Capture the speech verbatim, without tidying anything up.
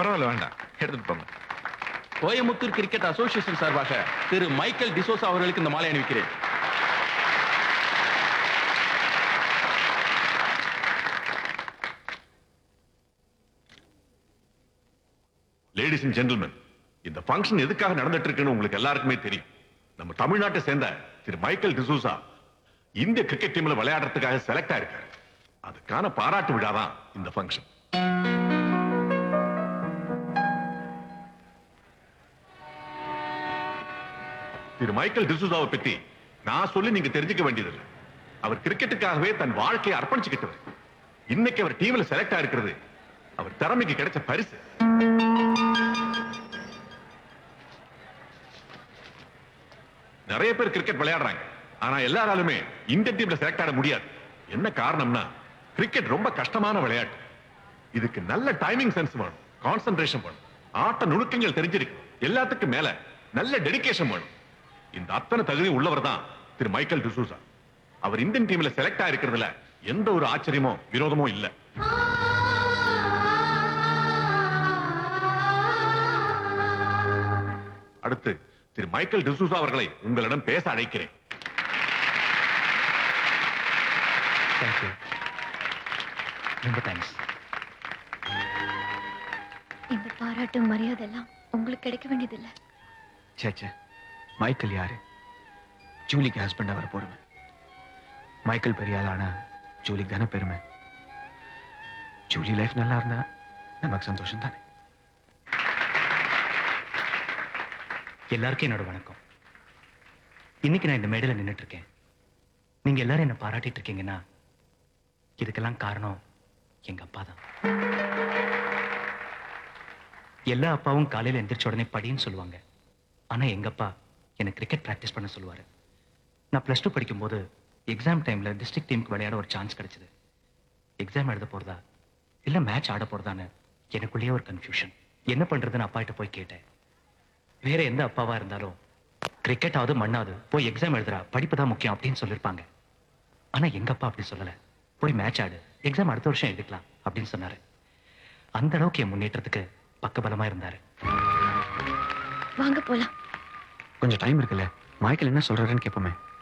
பரவாயில்ல வேண்டாம், எடுத்துட்டு போங்க. கோயமுத்தூர் கிரிக்கெட் அசோசியேஷன் சார்பாக திரு மைக்கேல் டிசோசா அவர்களுக்கு இந்த மாலை அணிவிக்கிறேன். லேடிஸ் அண்ட் ஜென்டில்மேன், இந்த ஃபங்க்ஷன் எதுக்காக நடந்துட்டு இருக்குன்னு உங்களுக்கு எல்லாருக்குமே தெரியும். நம்ம தமிழ்நாட்டை சேர்ந்த திரு மைக்கேல் டிசூசா இந்திய கிரிக்கெட் டீம்ல விளையாடுறதுக்காக செலக்ட் ஆயிருக்காரு. அதுக்கான பாராட்டு விழாதான் இந்த ஃபங்க்ஷன். திரு மைக்கேல் டிசூசாவை பத்தி நான் சொல்லி நீங்க தெரிஞ்சுக்க வேண்டியதில்லை. அவர் கிரிக்கெட்டுக்காகவே தன் வாழ்க்கையை அர்ப்பணிச்சுக்கிட்டவர். இன்னைக்கு அவர் டீம்ல செலக்ட் ஆயிருக்கிறது அவர் திறமைக்கு கிடைச்ச பரிசு. நிறைய பேர் கிரிக்கெட் விளையாடுறாங்க, ஆனா எல்லாராலுமே இந்தியன் டீம்ல செலக்ட் ஆட முடியாது. என்ன காரணம்னா, கிரிக்கெட் ரொம்ப கஷ்டமான விளையாட்டு. இதுக்கு நல்ல டைமிங் சென்ஸ் வேணும், கான்சென்ட்ரேஷன் வேணும், ஆட்ட நுணுக்கங்கள் தெரிஞ்சிருக்கு, எல்லாத்துக்கும் மேல நல்ல டெடிகேஷன் வேணும். இந்த அத்தனை தகுதி உள்ளவர் தான் திரு மைக்கேல் டிசூசா. அவர் இந்தியன் டீம்ல செலக்ட் ஆயிருக்கிறதுல எந்த ஒரு ஆச்சரியமோ விரோதமோ இல்ல. அடுத்து திரு மைக்கேல் டிசூசா அவர்களை உங்களிடம் பேச அழைக்கிறேன். ரொம்ப தேங்க்ஸ். இந்த பாராட்டு மரியாதை எல்லாம் உங்களுக்கு கிடைக்க வேண்டியதில்லை. சேச்சே, மைக்கேல் யாரு? ஜூலிக்கு ஹஸ்பண்டா வர போறவன். மைக்கேல் பெரிய ஆளானா ஜூலிக்கு தானே பெருமை. ஜூலி லைஃப் நல்லா இருந்தா நமக்கு சந்தோஷம் தானே. எல்லாருக்கும் என்னோட வணக்கம். இன்னைக்கு நான் இந்த மேடையில் நின்றுட்டு இருக்கேன். நீங்க எல்லாரும் என்ன பாராட்டிட்டு இருக்கீங்கன்னா இதுக்கெல்லாம் காரணம் எங்க அப்பா தான். எல்லா அப்பாவும் காலையில் எந்திரிச்ச உடனே படின்னு சொல்லுவாங்க. ஆனா எங்க அப்பா எனக்கு கிரிக்கெட் பிராக்டிஸ் பண்ண சொல்லுவாரு. நான் பிளஸ் டூ படிக்கும்போது எக்ஸாம் டைம்ல டிஸ்ட்ரிக்ட் டீமுக்கு விளையாட ஒரு சான்ஸ் கிடைச்சது. எக்ஸாம் எழுத போறதா இல்ல மேட்ச் ஆட போறதான்னு எனக்குள்ளேயே ஒரு கன்ஃபியூஷன். என்ன பண்றதுன்னு அப்பா கிட்ட போய் கேட்டேன். வேற எந்த அப்பாவா இருந்தாலும் கிரிக்கெட் ஆகுது மண்ணாவது போய் எக்ஸாம் எழுதுறா, படிப்பு தான் முக்கியம் அப்படின்னு சொல்லியிருப்பாங்க. ஆனா எங்க அப்பா அப்படி சொல்லல. போய் மேட்ச் ஆடு, எக்ஸாம் அடுத்த வருஷம் எழுதிக்கலாம் அப்படின்னு சொன்னாரு. அந்த அளவுக்கு என் முன்னேற்றத்துக்கு பக்கபலமா இருந்தாரு. வாங்க போலாம். கொஞ்சம் டைம் இருக்குல்ல, மைக்கேல் என்ன சொல்றாருன்னு கேட்போமே.